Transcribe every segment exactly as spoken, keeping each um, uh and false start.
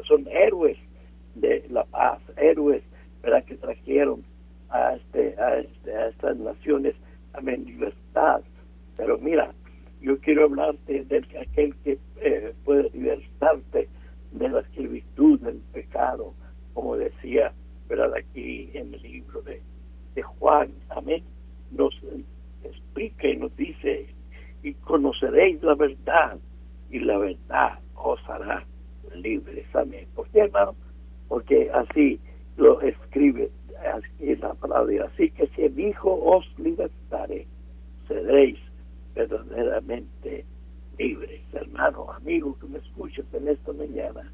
son héroes de la paz, héroes, ¿verdad?, que trajeron a, este, a, este, a estas naciones, amén, libertad. Pero mira, yo quiero hablarte de aquel que eh, puede libertarte de la esclavitud del pecado, como decía, ¿verdad?, aquí en el libro de, de Juan, amén, nos explica y nos dice: y conoceréis la verdad, y la verdad os hará libres. Amén. ¿Por qué, hermano? Porque así lo escribe aquí la palabra. Así que si el Hijo os libertare, seréis verdaderamente libres. Hermano, amigo que me escuches en esta mañana,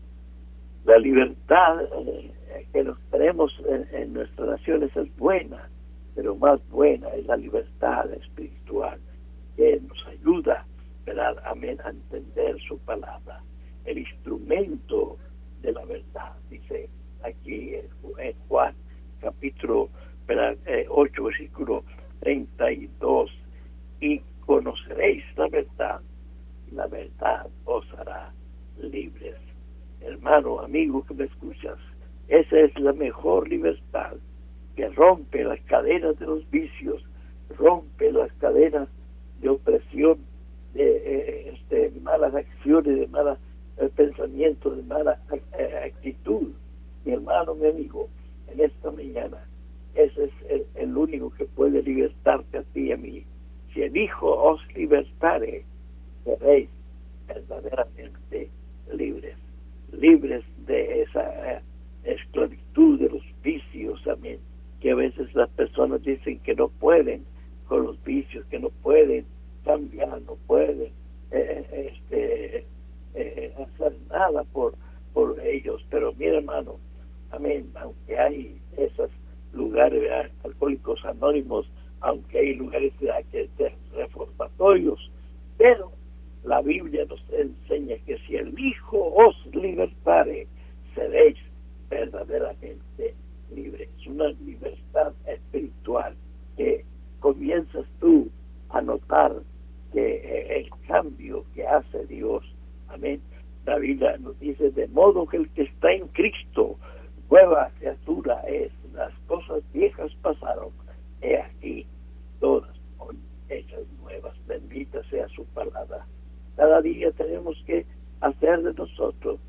la libertad eh, que nos tenemos en, en nuestras naciones es buena, pero más buena es la libertad espiritual, que nos ayuda, ¿verdad?, amén, a entender su palabra. El instrumento de la verdad, dice aquí en, en Juan, capítulo eh, ocho, versículo treinta y dos, y conoceréis la verdad, y la verdad os hará libres. Hermano, amigo que me escuchas, esa es la mejor libertad, que rompe las cadenas de los vicios, rompe las cadenas de opresión, de eh, este, malas acciones, de malos eh, pensamientos, de mala eh, actitud. Mi hermano, mi amigo, en esta mañana, ese es el, el único que puede libertarte a ti y a mí. Si el Hijo os libertare, seréis verdaderamente libres, libres de esa eh, esclavitud de los vicios, amén, que a veces las personas dicen que no pueden con los vicios, que no pueden cambiar, no pueden eh, este, eh, hacer nada por, por ellos. Pero mira, hermano, amén, aunque hay esos lugares, ¿verdad?, alcohólicos anónimos, aunque hay lugares, ¿verdad?, que de reformatorios, pero la Biblia nos enseña que si el Hijo os libertare, seréis verdaderamente libres. Es una libertad espiritual que comienzas tú a notar que eh, el cambio que hace Dios, amén. La Biblia nos dice: de modo que el que está en Cristo, nueva criatura es, las cosas viejas pasaron, he aquí, todas son hechas nuevas. Bendita sea su palabra. Cada día tenemos que hacer de nosotros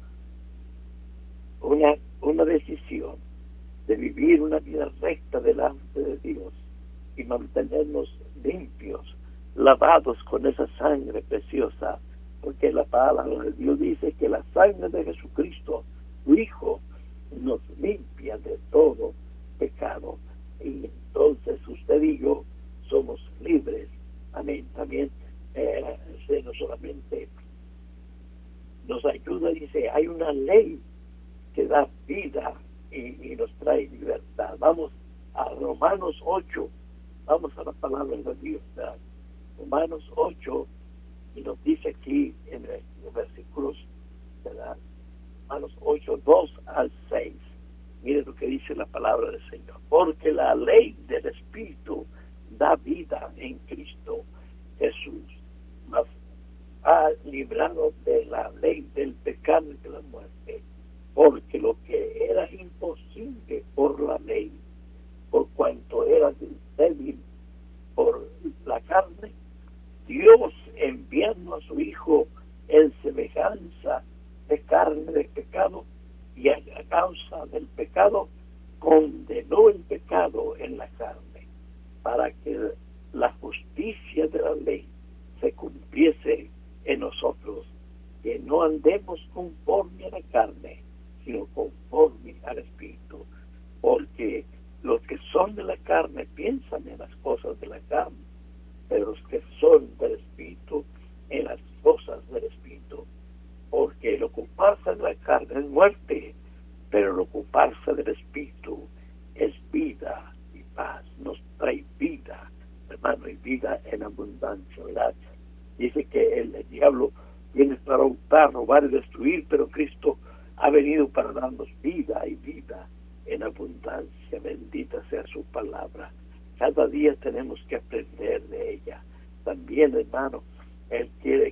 una, una decisión de vivir una vida recta delante de Dios y mantenernos limpios, lavados con esa sangre preciosa, porque la palabra de Dios dice que la sangre de Jesucristo, su Hijo, nos limpia de todo pecado. Y entonces usted y yo somos libres. Amén. También eh, no solamente nos ayuda, dice, hay una ley que da vida y, y nos trae libertad. Vamos a Romanos ocho, vamos a la palabra de Dios, ¿verdad? Romanos ocho, y nos dice aquí en los versículos, ¿verdad?, Romanos ocho, dos al seis. Mire lo que dice la palabra del Señor: porque la ley del Espíritu da vida en Cristo Jesús, mas ha librado de la ley del pecado y de la muerte, porque lo que era imposible por la ley, por cuanto era débil por la carne, Dios, enviando a su Hijo en semejanza de carne de pecado, y a causa del pecado condenó el pecado en la carne, para que la justicia de la ley se cumpliese en nosotros, que no andemos conforme a la carne, sino conforme al Espíritu. Porque los que son de la carne piensan en las cosas de la carne, pero los que son del Espíritu en las cosas del Espíritu. Porque el ocuparse de la carne es muerte, pero el ocuparse del Espíritu es vida y paz. Nos trae vida, hermano, y vida en abundancia, ¿verdad? Dice que el, el diablo viene para hurtar, robar y destruir, pero Cristo ha venido para darnos vida y vida en abundancia. Bendita sea su palabra. Cada día tenemos que aprender de ella. También, hermano, Él quiere